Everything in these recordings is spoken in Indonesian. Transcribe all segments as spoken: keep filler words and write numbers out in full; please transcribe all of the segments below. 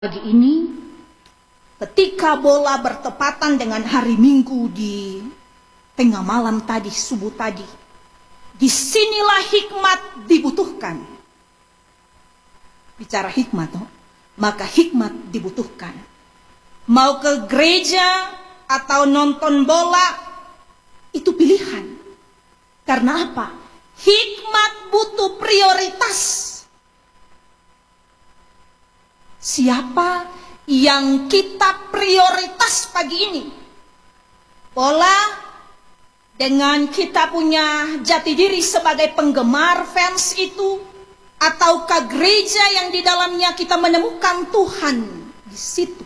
Pagi ini, ketika bola bertepatan dengan hari Minggu di tengah malam tadi, subuh tadi, disinilah hikmat dibutuhkan. Bicara hikmat, no? Maka hikmat dibutuhkan. Mau ke gereja atau nonton bola, itu pilihan. Karena apa? Hikmat butuh prioritas. Siapa yang kita prioritas pagi ini? Bola dengan kita punya jati diri sebagai penggemar fans itu, ataukah gereja yang di dalamnya kita menemukan Tuhan di situ?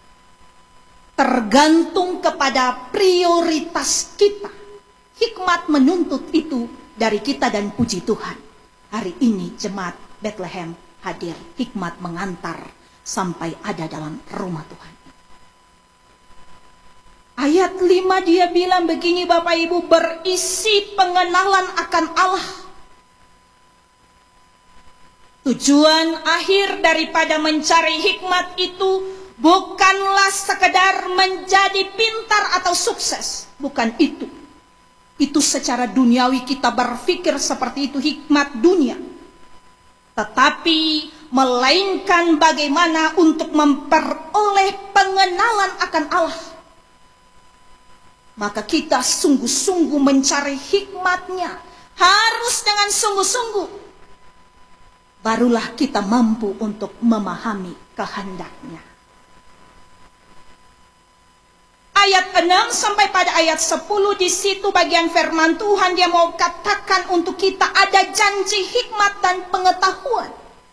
Tergantung kepada prioritas kita. Hikmat menuntut itu dari kita dan puji Tuhan. Hari ini jemaat Bethlehem hadir, hikmat mengantar sampai ada dalam rumah Tuhan. Ayat lima dia bilang begini Bapak Ibu, berisi pengenalan akan Allah. Tujuan akhir daripada mencari hikmat itu bukanlah sekedar menjadi pintar atau sukses. Bukan itu. Itu secara duniawi kita berpikir seperti itu, hikmat dunia. Tetapi melainkan bagaimana untuk memperoleh pengenalan akan Allah. Maka kita sungguh-sungguh mencari hikmatnya. Harus dengan sungguh-sungguh. Barulah kita mampu untuk memahami kehendaknya. Ayat enam sampai pada ayat sepuluh, di situ bagian firman Tuhan dia mau katakan untuk kita ada janji hikmat dan pengetahuan.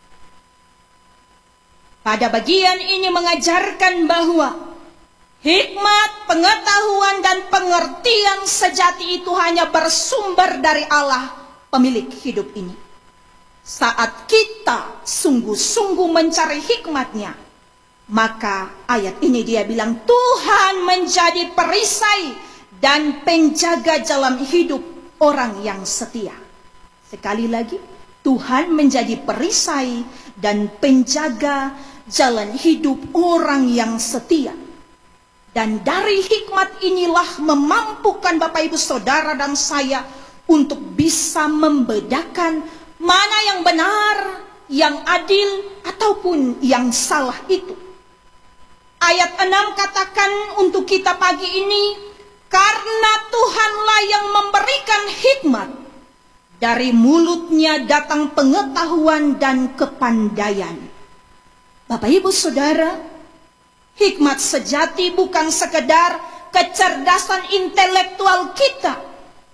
Pada bagian ini mengajarkan bahwa hikmat, pengetahuan dan pengertian sejati itu hanya bersumber dari Allah, pemilik hidup ini. Saat kita sungguh-sungguh mencari hikmatnya, maka ayat ini dia bilang Tuhan menjadi perisai dan penjaga jalan hidup orang yang setia. Sekali lagi, Tuhan menjadi perisai dan penjaga jalan hidup orang yang setia. Dan dari hikmat inilah memampukan Bapak Ibu Saudara dan saya untuk bisa membedakan mana yang benar, yang adil ataupun yang salah itu. Ayat enam katakan untuk kita pagi ini, karena Tuhanlah yang memberikan hikmat, dari mulutnya datang pengetahuan dan kepandaian. Bapak Ibu Saudara, hikmat sejati bukan sekedar kecerdasan intelektual kita,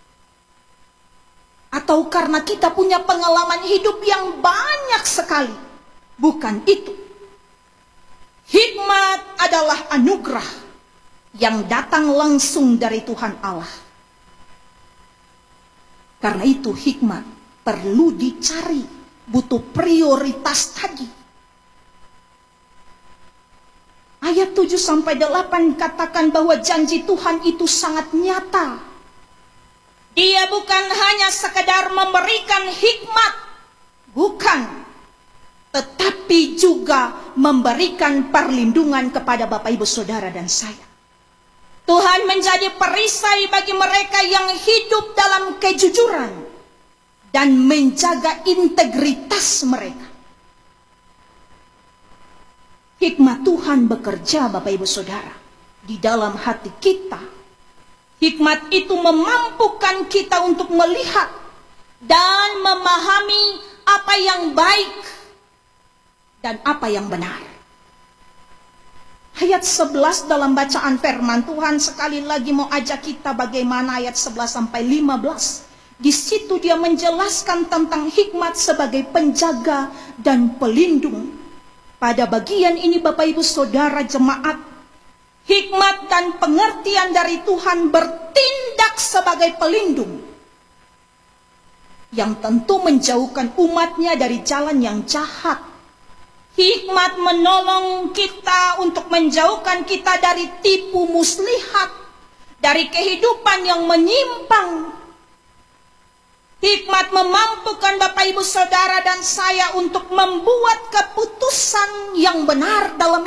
atau karena kita punya pengalaman hidup yang banyak sekali. Bukan itu. Hikmat adalah anugerah yang datang langsung dari Tuhan Allah. Karena itu hikmat perlu dicari, butuh prioritas tadi. Ayat tujuh sampai delapan katakan bahwa janji Tuhan itu sangat nyata. Dia bukan hanya sekedar memberikan hikmat, bukan, tetapi juga memberikan perlindungan kepada Bapak Ibu Saudara dan saya. Tuhan menjadi perisai bagi mereka yang hidup dalam kejujuran dan menjaga integritas mereka. Hikmat Tuhan bekerja Bapak Ibu Saudara di dalam hati kita. Hikmat itu memampukan kita untuk melihat dan memahami apa yang baik dan apa yang benar. Ayat sebelas dalam bacaan firman Tuhan sekali lagi mau ajak kita bagaimana ayat sebelas sampai lima belas. Di situ dia menjelaskan tentang hikmat sebagai penjaga dan pelindung. Pada bagian ini Bapak Ibu Saudara jemaat, hikmat dan pengertian dari Tuhan bertindak sebagai pelindung. Yang tentu menjauhkan umatnya dari jalan yang jahat. Hikmat menolong kita untuk menjauhkan kita dari tipu muslihat, dari kehidupan yang menyimpang. Hikmat memampukan Bapak Ibu Saudara dan saya untuk membuat keputusan yang benar dalam